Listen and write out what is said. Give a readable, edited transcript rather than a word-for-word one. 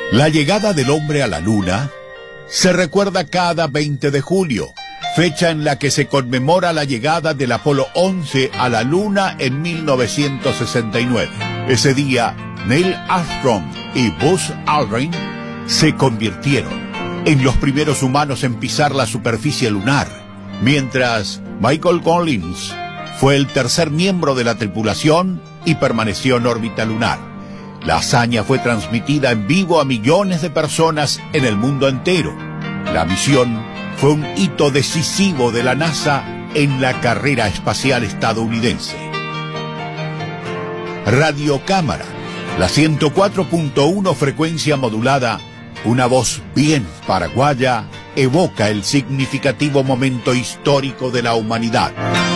La llegada del hombre a la Luna se recuerda cada 20 de julio, fecha en la que se conmemora la llegada del Apolo 11 a la Luna en 1969. Ese día, Neil Armstrong y Buzz Aldrin se convirtieron en los primeros humanos en pisar la superficie lunar, mientras Michael Collins fue el tercer miembro de la tripulación y permaneció en órbita lunar. La hazaña fue transmitida en vivo a millones de personas en el mundo entero. La misión fue un hito decisivo de la NASA en la carrera espacial estadounidense. Radiocámara, la 104.1 frecuencia modulada, una voz bien paraguaya, evoca el significativo momento histórico de la humanidad.